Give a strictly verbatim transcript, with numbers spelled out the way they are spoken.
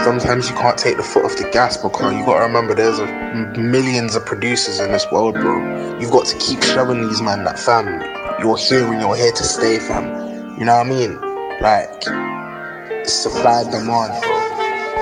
sometimes you can't take the foot off the gas because you gotta remember there's a, millions of producers in this world, bro. You've got to keep showing these man that, fam, you're here and you're here to stay, fam. You know what I mean? Like, supply and demand, bro.